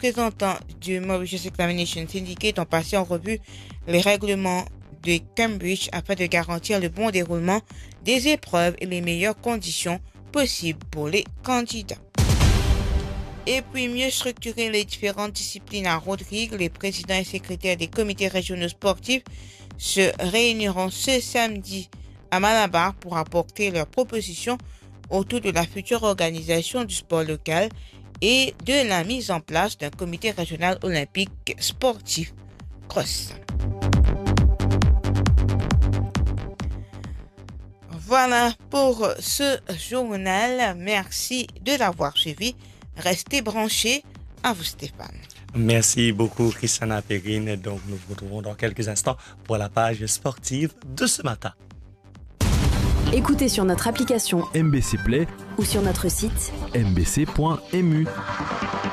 représentants du Mauritius Examination Syndicate ont passé en revue les règlements de Cambridge afin de garantir le bon déroulement des épreuves et les meilleures conditions possibles pour les candidats. Et puis mieux structurer les différentes disciplines à Rodrigue, les présidents et secrétaires des comités régionaux sportifs se réuniront ce samedi à Malabar pour apporter leurs propositions autour de la future organisation du sport local et de la mise en place d'un comité régional olympique sportif cross. Voilà pour ce journal. Merci de l'avoir suivi. Restez branchés. À vous, Stéphane. Merci beaucoup, Christiana Perrine. Donc, nous vous retrouvons dans quelques instants pour la page sportive de ce matin. Écoutez sur notre application MBC Play ou sur notre site mbc.mu.